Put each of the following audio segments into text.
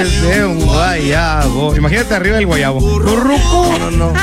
De un guayabo. Imagínate arriba del guayabo. Currucu. No.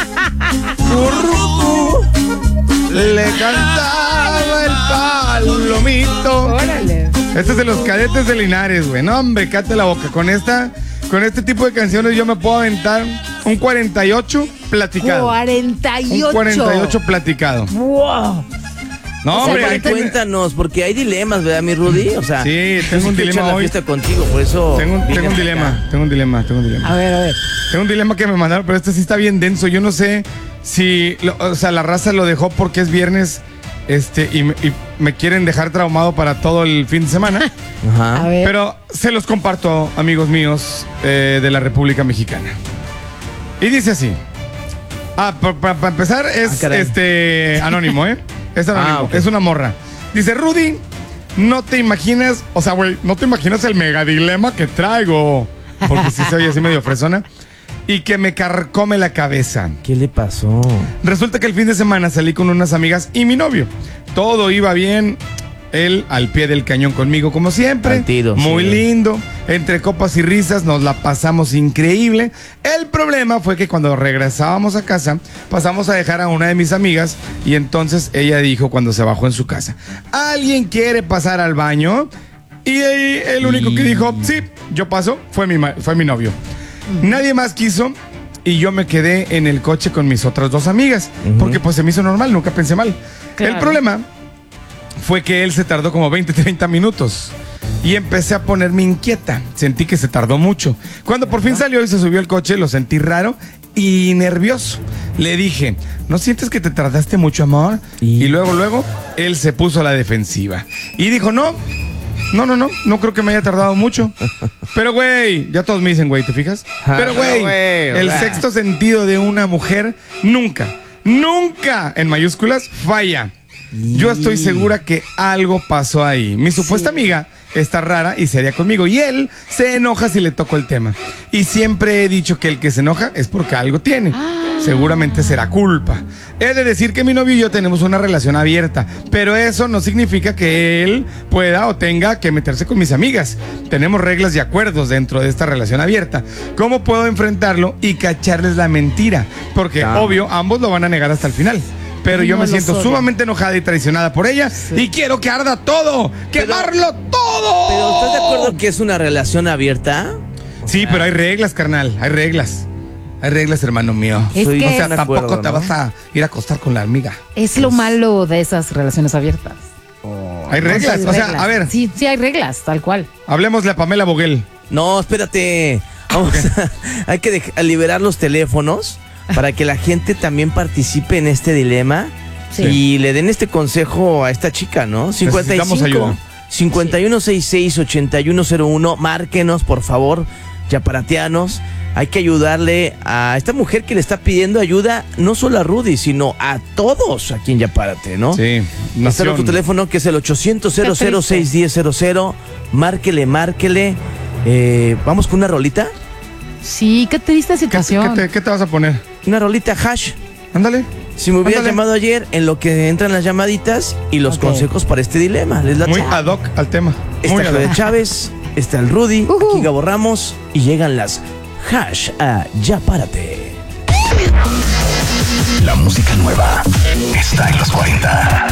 Currucu. Le cantaba el palomito. Órale. Este es de los Cadetes de Linares, güey. No, hombre, cállate la boca. Con este tipo de canciones yo me puedo aventar un 48 platicado. 48. Un 48 platicado. Wow. No, O sea, hombre, Pero hay que- cuéntanos, porque hay dilemas, ¿verdad, mi Rudy? O sea, Sí, yo tengo un quiero echar dilema la hoy. fiesta contigo, por eso. Tengo un vine hasta dilema, acá. tengo un dilema. A ver. Tengo un dilema que me mandaron, pero este sí está bien denso. Yo no sé si, o sea, la raza lo dejó porque es viernes, y me quieren dejar traumado para todo el fin de semana. Ajá. A ver. Pero se los comparto, amigos míos, de la República Mexicana. Y dice así. Para empezar, es caray. anónimo, ¿eh? Es anónimo, Ok. es una morra. Dice, Rudy, no te imaginas, o sea, güey, no te imaginas el mega dilema que traigo. Porque sí se oye así medio fresona. Y que me carcome la cabeza. ¿Qué le pasó? Resulta que el fin de semana salí con unas amigas y mi novio. Todo iba bien. Él al pie del cañón conmigo, como siempre. Al tiro, muy sí. lindo. Entre copas y risas nos la pasamos increíble. El problema fue que cuando regresábamos a casa, pasamos a dejar a una de mis amigas. Y entonces ella dijo cuando se bajó en su casa: ¿alguien quiere pasar al baño? Y el único que dijo, sí, yo paso, fue mi novio. Nadie más quiso. Y yo me quedé en el coche con mis otras dos amigas. Porque pues se me hizo normal, nunca pensé mal. Claro. El problema fue que él se tardó como 20, 30 minutos. Y empecé a ponerme inquieta. Sentí que se tardó mucho. Cuando por fin salió y se subió al coche, lo sentí raro y nervioso. Le dije, ¿no sientes que te tardaste mucho, amor? Y luego, él se puso a la defensiva. Y dijo, no creo que me haya tardado mucho. Pero, güey, ya todos me dicen, güey, ¿te fijas? Pero, güey, el sexto sentido de una mujer nunca, en mayúsculas, falla. Yo estoy segura que algo pasó ahí. Mi supuesta amiga está rara y seria conmigo. Y él se enoja si le toco el tema. Y siempre he dicho que el que se enoja es porque algo tiene. Seguramente será culpa. He de decir que mi novio y yo tenemos una relación abierta. Pero eso no significa que él pueda o tenga que meterse con mis amigas. Tenemos reglas y acuerdos dentro de esta relación abierta. ¿Cómo puedo enfrentarlo y cacharles la mentira? Porque, obvio, ambos lo van a negar hasta el final. Pero yo No me lo siento soy. sumamente enojada y traicionada por ella. Y quiero que arda todo. ¡Quemarlo todo! ¿Pero estás de acuerdo que es una relación abierta? Sí, pero hay reglas, carnal. Hay reglas. Hay reglas, hermano mío. Es Soy- que O sea, de tampoco acuerdo, te ¿no? vas a ir a acostar con la amiga. es lo malo de esas relaciones abiertas. Hay reglas. Hay O sea, reglas. a ver, Sí, hay reglas, tal cual. hablemosle a Pamela Boguel. No, espérate. Vamos hay que liberar los teléfonos para que la gente también participe en este dilema Sí. y le den este consejo a esta chica, ¿no? Necesitamos ayuda. 5166-8101. Márquenos, por favor, yaparatianos. Hay que ayudarle a esta mujer que le está pidiendo ayuda, no solo a Rudy, sino a todos aquí en Yapárate, ¿no? Sí, Está nación. nuestro teléfono que es el 800-006-1000. Márquele. Vamos con una rolita. Sí, qué triste situación. ¿Qué te vas a poner? Una rolita hash. Ándale. Si me hubieras Ándale. llamado ayer, en lo que entran las llamaditas y los Ok. consejos para este dilema. Les Muy late. ad hoc al tema. Está Muy ad Fede hoc. Chávez, está el Rudy, aquí Gabo Ramos y llegan las hash a Yapárate. La música nueva está en los 40.